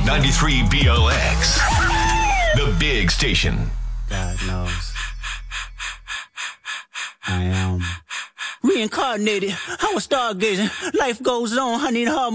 93 BLX. The big station. God knows. I am reincarnated. I was stargazing. Life goes on. I need hard